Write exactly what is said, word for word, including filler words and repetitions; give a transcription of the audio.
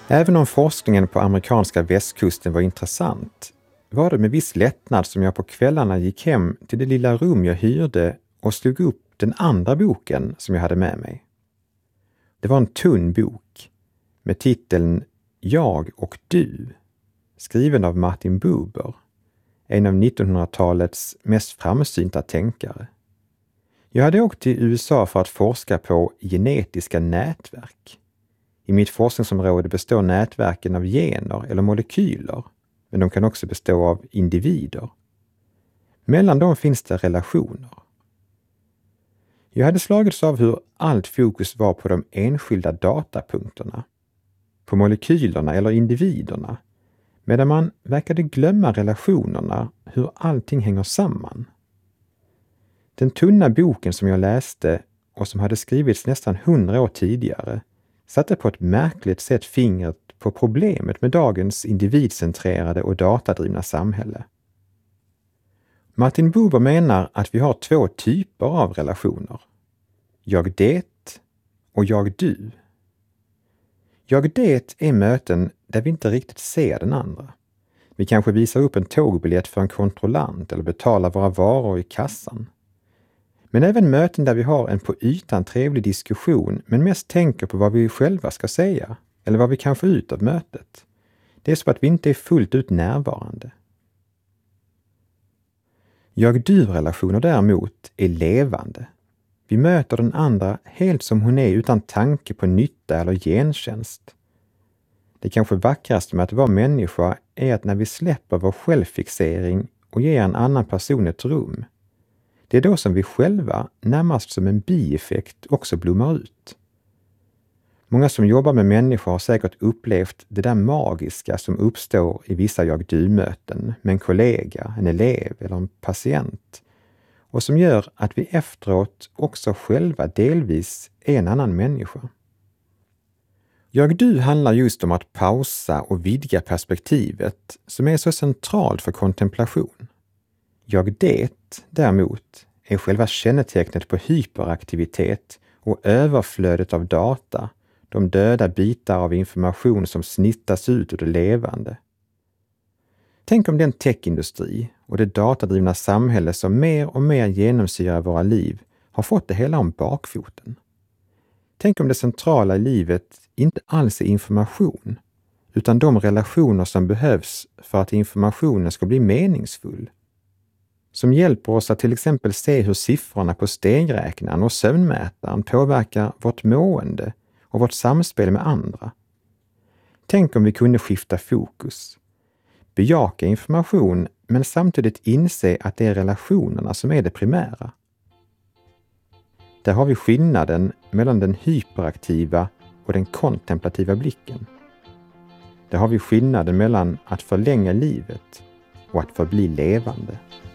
Även om forskningen på amerikanska västkusten var intressant var det med viss lättnad som jag på kvällarna gick hem till det lilla rum jag hyrde och slog upp den andra boken som jag hade med mig. Det var en tunn bok med titeln Jag och du, skriven av Martin Buber, en av nittonhundratalets mest framsynta tänkare. Jag hade åkt till U S A för att forska på genetiska nätverk. I mitt forskningsområde består nätverken av gener eller molekyler, men de kan också bestå av individer. Mellan dem finns det relationer. Jag hade slagits av hur allt fokus var på de enskilda datapunkterna, på molekylerna eller individerna, medan man verkade glömma relationerna, hur allting hänger samman. Den tunna boken som jag läste och som hade skrivits nästan hundra år tidigare satte på ett märkligt sätt fingret på problemet med dagens individcentrerade och datadrivna samhälle. Martin Buber menar att vi har två typer av relationer. Jag det och jag du. Jag det är möten där vi inte riktigt ser den andra. Vi kanske visar upp en tågbiljett för en kontrollant eller betalar våra varor i kassan. Men även möten där vi har en på ytan trevlig diskussion men mest tänker på vad vi själva ska säga eller vad vi kan få ut av mötet. Det är så att vi inte är fullt ut närvarande. Jag-du-relationer däremot är levande. Vi möter den andra helt som hon är utan tanke på nytta eller gentjänst. Det kanske vackraste med att vara människa är att när vi släpper vår självfixering och ger en annan person ett rum, det är då som vi själva, närmast som en bieffekt, också blommar ut. Många som jobbar med människor har säkert upplevt det där magiska som uppstår i vissa jag-du-möten med en kollega, en elev eller en patient, och som gör att vi efteråt också själva delvis är en annan människa. Jag-du handlar just om att pausa och vidga perspektivet som är så centralt för kontemplation. Jag-det däremot är själva kännetecknet på hyperaktivitet och överflödet av data, de döda bitar av information som snittas ut ur det levande. Tänk om den techindustri och det datadrivna samhälle som mer och mer genomsyrar våra liv har fått det hela om bakfoten. Tänk om det centrala i livet inte alls är information, utan de relationer som behövs för att informationen ska bli meningsfull. Som hjälper oss att till exempel se hur siffrorna på stegräknaren och sömnmätaren påverkar vårt mående och vårt samspel med andra. Tänk om vi kunde skifta fokus, bejaka information men samtidigt inse att det är relationerna som är det primära. Där har vi skillnaden mellan den hyperaktiva och den kontemplativa blicken. Där har vi skillnaden mellan att förlänga livet och att förbli levande.